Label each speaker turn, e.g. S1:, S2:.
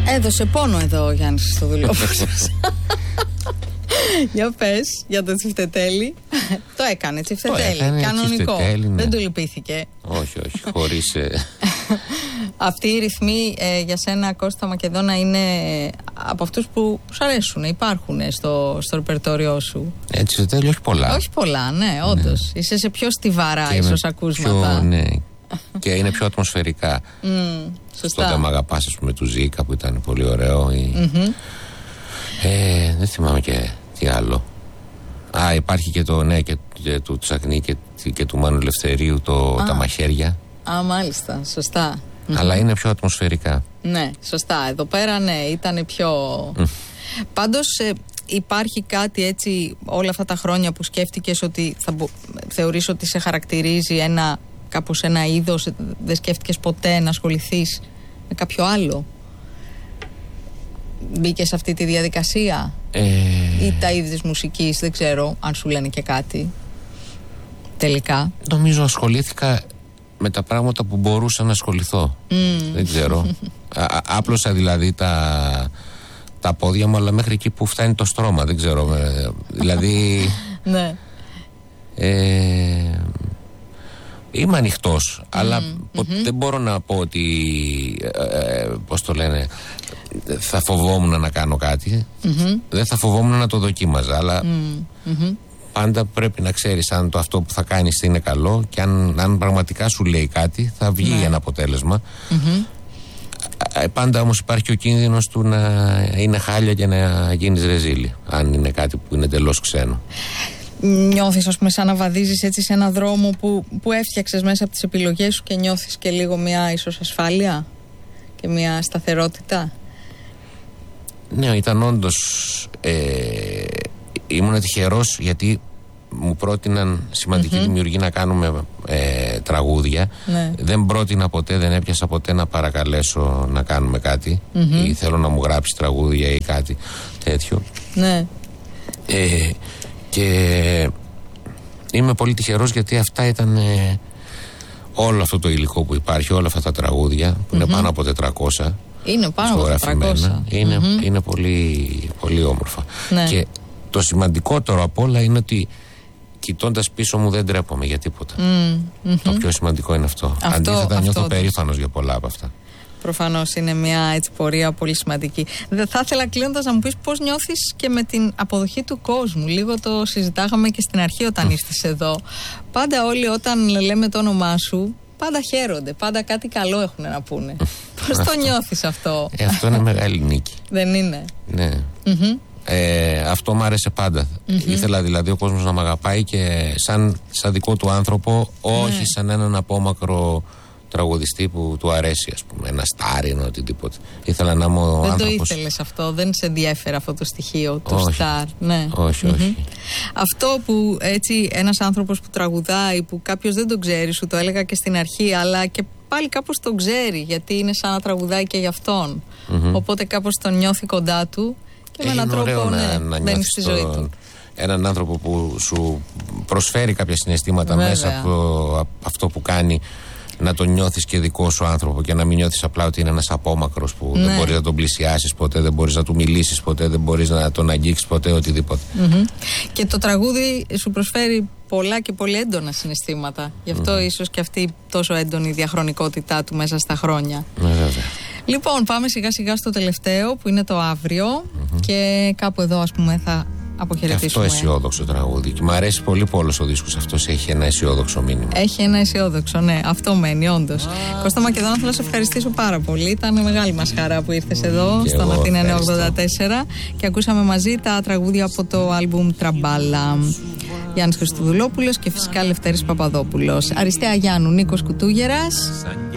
S1: Έδωσε πόνο εδώ ο Γιάννης Χριστοδουλόπουλος. Για πες, για το Τσιφτετέλη. Το έκανε Τσιφτετέλη, κανονικό. Ναι. Δεν του λυπήθηκε.
S2: Όχι, χωρίς...
S1: Αυτοί οι ρυθμοί για σένα, Κώστα Μακεδόνα, είναι από αυτούς που σου αρέσουν, υπάρχουν στο ρεπερτόριό σου.
S2: Τσιφτετέλη όχι πολλά.
S1: Όχι πολλά, ναι, όντως. Ναι. Είσαι σε πιο στιβαρά ίσως ακούσματα.
S2: Ναι. Και είναι πιο ατμοσφαιρικά.
S1: Σωστά.
S2: Στο «Μ' αγαπάς», ας πούμε, του Ζήκα, που ήταν πολύ ωραίο. Δεν θυμάμαι και τι άλλο. Υπάρχει και το, ναι, και του Τσακνή και του Μάνου Ελευθερίου, τα μαχαίρια.
S1: Μάλιστα, σωστά.
S2: Αλλά είναι πιο ατμοσφαιρικά.
S1: Ναι, σωστά. Εδώ πέρα, ναι, ήταν πιο... Πάντως υπάρχει κάτι έτσι όλα αυτά τα χρόνια που σκέφτηκες ότι θεωρείς ότι σε χαρακτηρίζει κάπως ένα είδος, δεν σκέφτηκες ποτέ να ασχοληθείς με κάποιο άλλο? Μπήκες σε αυτή τη διαδικασία ή τα είδη της μουσικής, δεν ξέρω αν σου λένε και κάτι τελικά?
S2: Νομίζω ασχολήθηκα με τα πράγματα που μπορούσα να ασχοληθώ. Δεν ξέρω. Άπλωσα δηλαδή τα πόδια μου, αλλά μέχρι εκεί που φτάνει το στρώμα, δεν ξέρω. Δηλαδή
S1: ναι.
S2: Είμαι ανοιχτός, αλλά δεν μπορώ να πω ότι πώς το λένε, θα φοβόμουν να κάνω κάτι. Δεν θα φοβόμουν να το δοκίμαζα, αλλά πάντα πρέπει να ξέρεις αν αυτό που θα κάνεις είναι καλό και αν πραγματικά σου λέει κάτι, θα βγει ένα αποτέλεσμα. Πάντα όμως υπάρχει και ο κίνδυνος του να είναι χάλια και να γίνεις ρεζίλη, αν είναι κάτι που είναι εντελώς ξένο.
S1: Νιώθεις, ας πούμε, σαν να βαδίζεις έτσι σε έναν δρόμο που έφτιαξες μέσα από τις επιλογές σου και νιώθεις και λίγο μια ίσως ασφάλεια και μια σταθερότητα?
S2: Ναι, ήταν όντως ήμουν τυχερός, γιατί μου πρότειναν σημαντικοί δημιουργοί να κάνουμε τραγούδια. Ναι. Δεν πρότεινα ποτέ, δεν έπιασα ποτέ να παρακαλέσω να κάνουμε κάτι ή θέλω να μου γράψει τραγούδια ή κάτι τέτοιο. Ναι. Και είμαι πολύ τυχερός, γιατί αυτά ήταν όλο αυτό το υλικό που υπάρχει, όλα αυτά τα τραγούδια που είναι πάνω από 400.
S1: Είναι πάνω από 400.
S2: Είναι πολύ, πολύ όμορφα. Ναι. Και το σημαντικότερο απ' όλα είναι ότι κοιτώντας πίσω μου δεν ντρέπομαι για τίποτα. Το πιο σημαντικό είναι αυτό. Αντίθετα, νιώθω περήφανος για πολλά από αυτά.
S1: Προφανώς είναι μια έτσι πορεία πολύ σημαντική. Θα ήθελα κλείνοντας να μου πεις πώς νιώθεις και με την αποδοχή του κόσμου. Λίγο το συζητάγαμε και στην αρχή όταν ήρθες εδώ. Πάντα όλοι όταν λέμε το όνομά σου, πάντα χαίρονται, πάντα κάτι καλό έχουν να πούνε. Πώς το νιώθεις αυτό?
S2: Αυτό είναι μεγάλη νίκη.
S1: Δεν είναι?
S2: Ναι. Αυτό μου άρεσε πάντα. Ήθελα δηλαδή ο κόσμος να μ' αγαπάει και σαν δικό του άνθρωπο, όχι σαν έναν απόμακρο τραγουδιστή που του αρέσει, ας πούμε, ένα στάρι, οτιδήποτε. Ήθελα να είμαι ο άνθρωπος.
S1: Δεν το ήθελες αυτό, δεν σε ενδιέφερε αυτό το στοιχείο, το στάρ? Ναι.
S2: Όχι.
S1: Αυτό που έτσι ένας άνθρωπος που τραγουδάει, που κάποιος δεν τον ξέρει, σου το έλεγα και στην αρχή, αλλά και πάλι κάπως τον ξέρει, γιατί είναι σαν να τραγουδάει και για αυτόν. Οπότε κάπως τον νιώθει κοντά του και με έναν τρόπο να μπαίνει στη ζωή του.
S2: Έναν άνθρωπο που σου προσφέρει κάποια συναισθήματα μέσα από αυτό που κάνει, να τον νιώθεις και δικό σου άνθρωπο και να μην νιώθεις απλά ότι είναι ένας απόμακρος που δεν μπορείς να τον πλησιάσεις ποτέ, δεν μπορείς να του μιλήσεις ποτέ, δεν μπορείς να τον αγγίξεις ποτέ, οτιδήποτε.
S1: Και το τραγούδι σου προσφέρει πολλά και πολύ έντονα συναισθήματα. Γι' αυτό ίσως και αυτή τόσο έντονη διαχρονικότητά του μέσα στα χρόνια. Λοιπόν, πάμε σιγά σιγά στο τελευταίο που είναι το αύριο και κάπου εδώ, ας πούμε, θα αποχαιρετήσουμε.
S2: Αυτό αισιόδοξο τραγούδι. Και μου αρέσει πολύ που όλος ο δίσκος αυτός έχει ένα αισιόδοξο μήνυμα.
S1: Έχει ένα αισιόδοξο, ναι. Αυτό μένει, όντως. Κώστα Μακεδόνα, θέλω να σε ευχαριστήσω πάρα πολύ. Ήταν μεγάλη μας χαρά που ήρθες εδώ στον Αθήνα 984 και ακούσαμε μαζί τα τραγούδια από το άλμπουμ Τραμπάλα. Γιάννης Χριστοδουλόπουλος και φυσικά Λευτέρης Παπαδόπουλος. Αριστεία Γιάννου, Νίκος Κουτούγερας.